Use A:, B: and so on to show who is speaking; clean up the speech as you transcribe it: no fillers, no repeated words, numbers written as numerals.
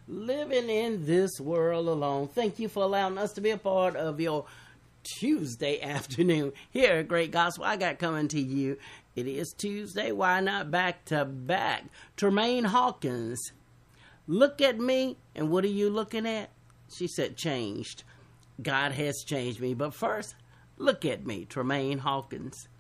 A: living in this world alone. Thank you for allowing us to be a part of your Tuesday afternoon here at Great Gospel. I got coming to you. It is Tuesday. Why not back to back? Tremaine Hawkins. Look at me. And what are you looking at? She said, changed. God has changed me. But first, look at me. Tremaine Hawkins.